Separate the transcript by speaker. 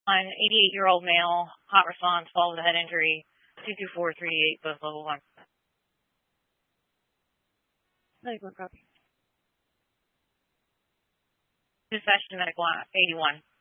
Speaker 1: On 88-year-old male, hot response, fall to head injury, 22438, both level 1. Level 1 copy. Dispatch to medical 81.